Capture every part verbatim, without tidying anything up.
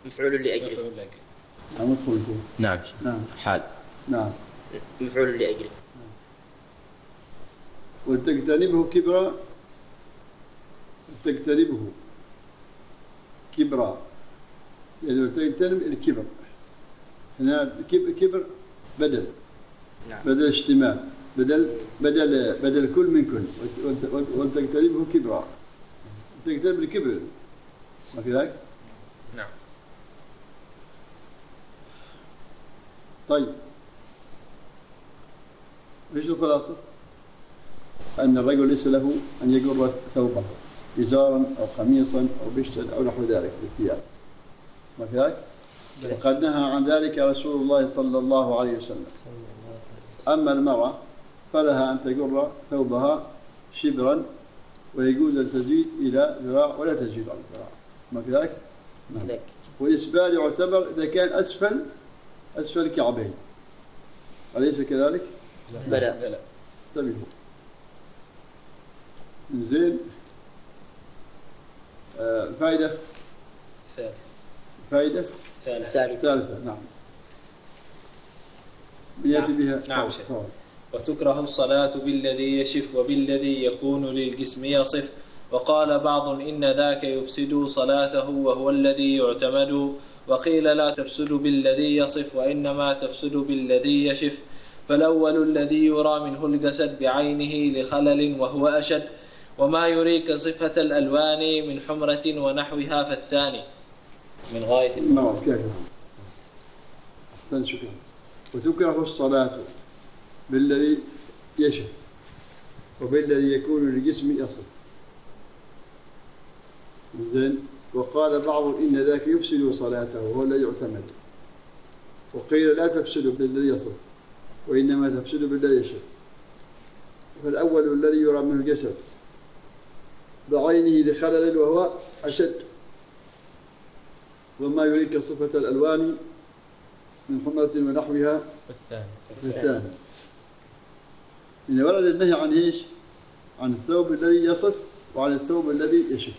مفعول لأجله. مفعول لأجله. نعم مفعول. نعم. نعم. حال. نعم. مفعول لأجله. ولتجتنبه كبرا، تجتنبه كبرا يعني تجتنب الكبر. هنا كبر بدل. نعم. بدل اجتماع، بدل بدل بدل كل من كل، ولتجتنبه كبرا، تجتنب الكبر، ما كذلك؟ نعم. طيب ايش الخلاصة؟ أن الرجل ليس له أن يجر ثوبه إزارا أو قميصا أو بشتا أو نحو ذلك بالثياب، ما كذلك؟ وقد نهى عن ذلك رسول الله صلى الله عليه وسلم. أما المرأة فلها أن تجر ثوبها شبرا، ويجوز أن تزيد إلى ذراع ولا تزيد على الذراع، ما كذلك؟ نعم. والإسبال يعتبر إذا كان أسفل أسفل الكعبين، أليس كذلك؟ بلى. انتبهوا. زين. آه الفائدة ثالث. فائدة ثالثة. ثالثة. نعم. بيأتي بها. نعم شيخ. وتكره الصلاة بالذي يشف وبالذي يكون للجسم يصف. وقال بعض إن ذاك يفسد صلاته وهو الذي يعتمد. وقيل لا تفسد بالذي يصف وإنما تفسد بالذي يشف. فالأول الذي يرى منه الجسد بعينه لخلل وهو أشد، وما يريك صفة الألوان من حمرة ونحوها فالثاني من غاية نعم. أحسن شكرا. وتكره الصلاة بالذي يشف وبالذي يكون للجسم يصف. زين. وقال بعض إن ذاك يفسد صلاته وهو الذي يعتمد. وقيل لا تفسد بالذي يصف وإنما تفسد بالذي يشف. فالأول الذي يرى منه الجسد بعينه لخلل وهو أشد، وما يريك صفة الألوان من حمرة ونحوها الثاني. إن ورد النهي عن إيش؟ عن الثوب الذي يصف وعن الثوب الذي يشف.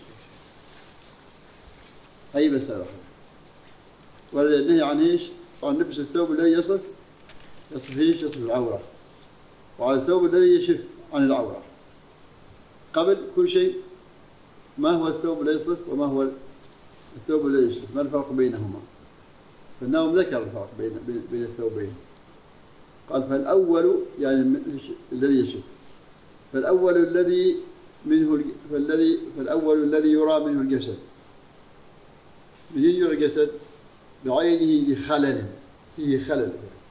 أي مسألة. ورد النهي عن إيش؟ عن لبس الثوب الذي يصف يصف إيش؟ يصف العورة، وعن الثوب الذي يشف عن العورة. قبل كل شيء ما هو الثوب الذي يصف وما هو الثوب الذي يشف؟ ما الفرق بينهما؟ فإنهم ذكر الفرق بين بين الثوبين. قال فالأول يعني الذي يشف، فالأول الذي منه فالذي فالأول الذي يرى منه الجسد. من يرى الجسد بعينه لخلل، فيه خلل،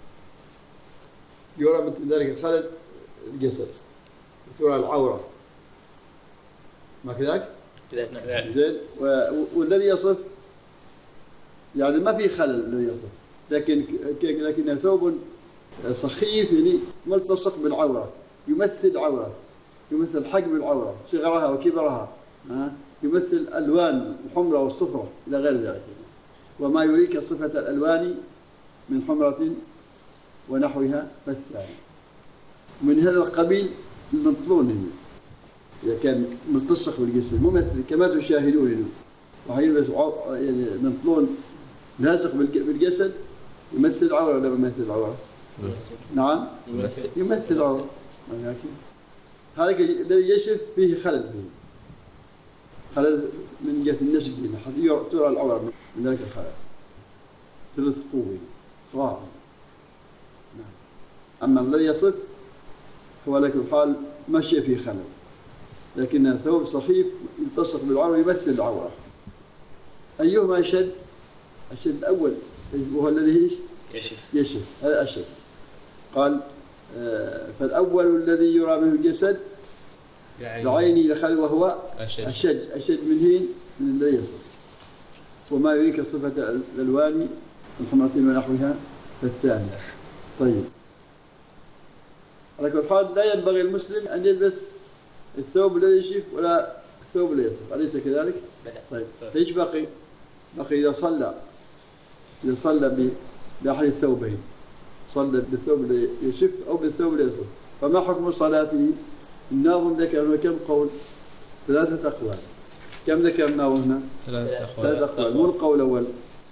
يرى من ذلك الخلل الجسد، ترى العورة، ما كذلك؟ زين. والذي يصف يعني ما في خلل الذي يصف، لكن لكن ثوب سخيف يعني ملتصق بالعورة، يمثل عورة، يمثل حجم العورة، صغرها وكبرها، يمثل ألوان الحمرة والصفرة إلى غير ذلك. وما يريك صفة الألوان من حمرة ونحوها فالثاني. من هذا القبيل المنطلون إذا كان ملتصق بالجسد ممثل كما تشاهدون، وحيلبس يعني منطلون لازق بالجسد، يمثل العورة ولا يمثل العورة؟ نعم يمثل يمثل العورة. هذا الذي يشف فيه خلل، فيه خلل من جهة النسج، حتى ترى العورة من ذلك الخلل، ثلث طوبي صغار. أما الذي يصف هو لك الحال مشي فيه خلل، لكن ثوب صخيف يلتصق بالعورة يمثل العورة. أيهما أشد؟ أشد الأول وهو الذي يشف يشف هذا أشد. قال آه فالأول الذي يرى منه الجسد بعينه لخلل وهو أشد أشد, أشد من هين من الذي يصف. وما يريك صفة الألوان من حمرة ونحوها فالثاني. طيب على كل حال لا ينبغي المسلم أن يلبس الثوب الذي يشف ولا الثوب الذي يصف، أليس كذلك؟ طيب ايش باقي؟ باقي إذا صلى إذا صلى بأحد الثوبين، صلى بالثوب الذي يشف أو بالثوب الذي يصف، فما حكم صلاته؟ الناظم ذكر كم قول؟ ثلاثة أقوال. كم ذكرناه هنا؟ ثلاثة أقوال. مو القول الأول